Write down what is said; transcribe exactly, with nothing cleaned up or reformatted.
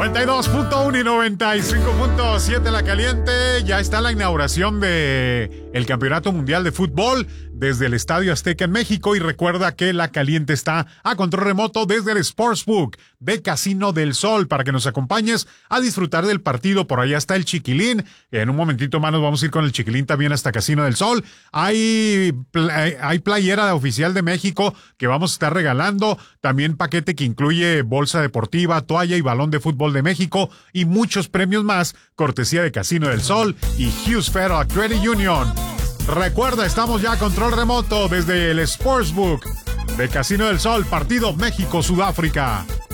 noventa y dos punto uno y noventa y cinco punto siete La Caliente. Ya está la inauguración de el Campeonato Mundial de Fútbol desde el Estadio Azteca en México. Y recuerda que La Caliente está a control remoto desde el Sportsbook de Casino del Sol para que nos acompañes a disfrutar del partido. Por allá está el Chiquilín. En un momentito más nos vamos a ir con el Chiquilín también hasta Casino del Sol. Hay, hay playera oficial de México que vamos a estar regalando. También paquete que incluye bolsa deportiva, toalla y balón de fútbol de México y muchos premios más, cortesía de Casino del Sol y Hughes Federal Credit Union. Recuerda, estamos ya a control remoto desde el Sportsbook de Casino del Sol, partido México-Sudáfrica.